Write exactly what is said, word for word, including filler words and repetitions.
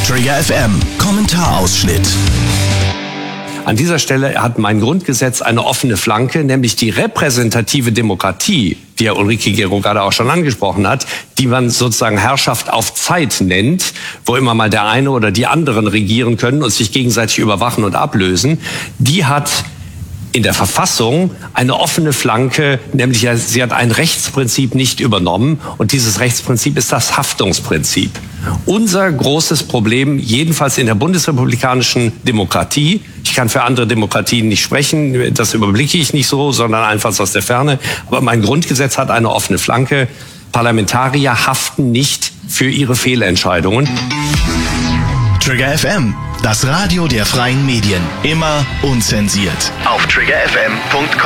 Trigger F M, Kommentarausschnitt. An dieser Stelle hat mein Grundgesetz eine offene Flanke, nämlich die repräsentative Demokratie, die ja Ulrike Gero gerade auch schon angesprochen hat, die man sozusagen Herrschaft auf Zeit nennt, wo immer mal der eine oder die anderen regieren können und sich gegenseitig überwachen und ablösen. Die hat in der Verfassung eine offene Flanke, nämlich sie hat ein Rechtsprinzip nicht übernommen und dieses Rechtsprinzip ist das Haftungsprinzip. Unser großes Problem, jedenfalls in der bundesrepublikanischen Demokratie, ich kann für andere Demokratien nicht sprechen, das überblicke ich nicht so, sondern einfach aus der Ferne, aber mein Grundgesetz hat eine offene Flanke. Parlamentarier haften nicht für ihre Fehlentscheidungen. Trigger F M, das Radio der freien Medien, immer unzensiert. Auf trigger f m punkt com